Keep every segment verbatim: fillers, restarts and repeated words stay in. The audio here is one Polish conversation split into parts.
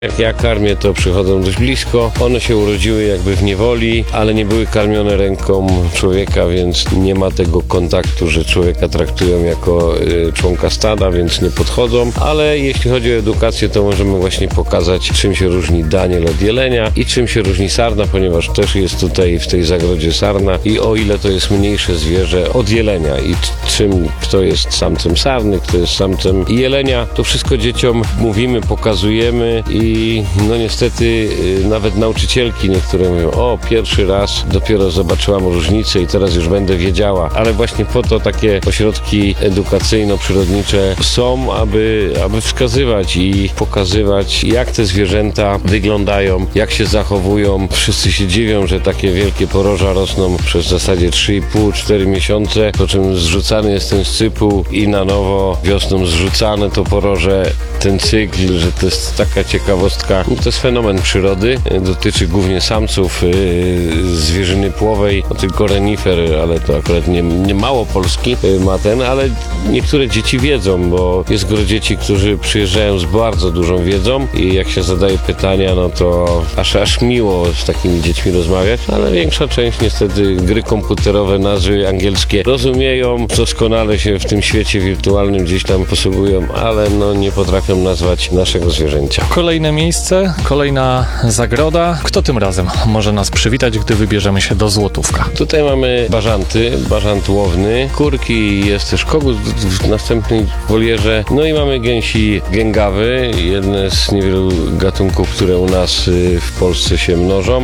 Jak ja karmię, to przychodzą dość blisko. One się urodziły jakby w niewoli, ale nie były karmione ręką człowieka, więc nie ma tego kontaktu, że człowieka traktują jako y, członka stada, więc nie podchodzą. Ale jeśli chodzi o edukację, to możemy właśnie pokazać, czym się różni daniel od jelenia i czym się różni sarna, ponieważ też jest tutaj w tej zagrodzie sarna i o ile to jest mniejsze zwierzę od jelenia i czym, kto jest samcem sarny, kto jest samcem jelenia, to wszystko dzieciom mówimy, pokazujemy i I no niestety y, nawet nauczycielki niektóre mówią, o pierwszy raz dopiero zobaczyłam różnicę i teraz już będę wiedziała, ale właśnie po to takie ośrodki edukacyjno-przyrodnicze są, aby, aby wskazywać i pokazywać, jak te zwierzęta wyglądają, jak się zachowują. Wszyscy się dziwią, że takie wielkie poroża rosną przez w zasadzie trzy i pół do czterech miesiące, po czym zrzucany jest ten scypuł i na nowo wiosną zrzucane to poroże, ten cykl, że to jest taka ciekawostka. No to jest fenomen przyrody, dotyczy głównie samców yy, zwierzyny płowej, no tylko renifer, ale to akurat nie, nie mało Polski yy, ma ten, ale niektóre dzieci wiedzą, bo jest gro dzieci, którzy przyjeżdżają z bardzo dużą wiedzą i jak się zadaje pytania, no to aż, aż miło z takimi dziećmi rozmawiać, ale większa część niestety gry komputerowe, nazwy angielskie rozumieją, doskonale się w tym świecie wirtualnym gdzieś tam posługują, ale no nie potrafią nazwać naszego zwierzęcia. Kolejne miejsce, kolejna zagroda. Kto tym razem może nas przywitać, gdy wybierzemy się do Złotówka? Tutaj mamy bażanty, bażant łowny, kurki, jest też kogut w następnej wolierze, no i mamy gęsi gęgawy, jedne z niewielu gatunków, które u nas w Polsce się mnożą.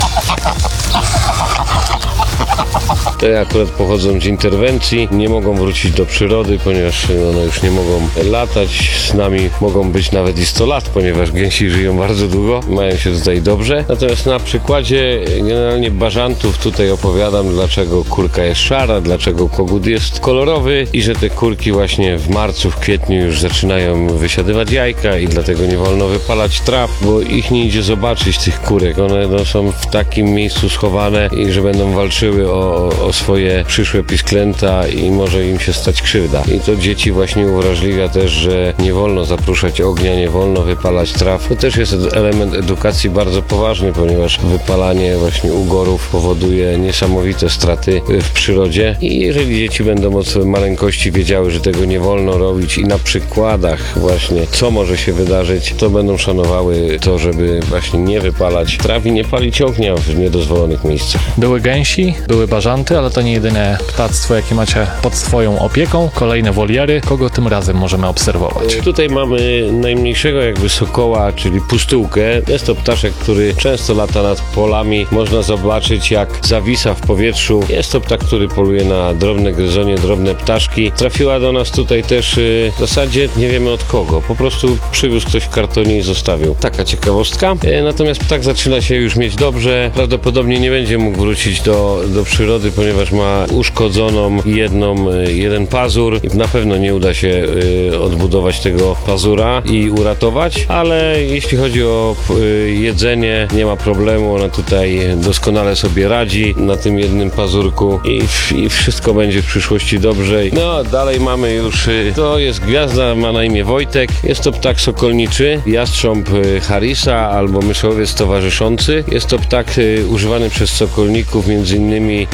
Te akurat pochodzą z interwencji, nie mogą wrócić do przyrody, ponieważ one już nie mogą latać. Z nami mogą być nawet i sto lat, ponieważ gęsi żyją bardzo długo, mają się tutaj dobrze. Natomiast na przykładzie generalnie bażantów tutaj opowiadam, dlaczego kurka jest szara, dlaczego kogut jest kolorowy i że te kurki właśnie w marcu, w kwietniu już zaczynają wysiadywać jajka i dlatego nie wolno wypalać traw, bo ich nie idzie zobaczyć, tych kurek. One no, są w takim miejscu schowane i że będą walczyły o, o swoje przyszłe pisklęta i może im się stać krzywda. I to dzieci właśnie uwrażliwia też, że nie wolno zapruszać ognia, nie wolno wypalać traw. To też jest element edukacji bardzo poważny, ponieważ wypalanie właśnie ugorów powoduje niesamowite straty w przyrodzie i jeżeli dzieci będą od maleńkości wiedziały, że tego nie wolno robić i na przykładach właśnie co może się wydarzyć, to będą szanowały to, żeby właśnie nie wypalać traw i nie palić ognia w niedozwolonych miejscach. Były gęsi, były bażanty, ale to nie jedyne ptactwo, jakie macie pod swoją opieką. Kolejne woliery. Kogo tym razem możemy obserwować? Tutaj mamy najmniejszego jakby sokoła, czyli pustułkę. Jest to ptaszek, który często lata nad polami. Można zobaczyć, jak zawisa w powietrzu. Jest to ptak, który poluje na drobne gryzonie, drobne ptaszki. Trafiła do nas tutaj też yy, w zasadzie nie wiemy od kogo. Po prostu przywiózł ktoś w kartonie i zostawił. Taka ciekawostka. Yy, natomiast ptak zaczyna się już mieć dobrze. Prawdopodobnie nie będzie mógł wrócić do, do przyrody, ponieważ ma uszkodzoną jedną, jeden pazur i na pewno nie uda się y, odbudować tego pazura i uratować, ale jeśli chodzi o y, jedzenie, nie ma problemu, ona tutaj doskonale sobie radzi na tym jednym pazurku i, i wszystko będzie w przyszłości dobrze. No, dalej mamy już, y, to jest gwiazda, ma na imię Wojtek, jest to ptak sokolniczy, jastrząb y, Harrisa albo myszowiec towarzyszący. Jest to ptak y, używany przez sokolników między innymi